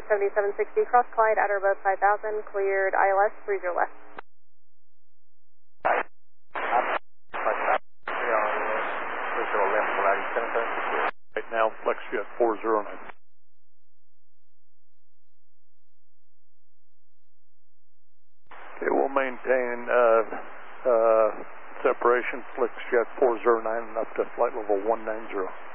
7760, cross Clyde, outer above 5000, cleared ILS, 30 left. Right now, FlexJet 409. Okay, we'll maintain separation, FlexJet 409 and up to flight level 190.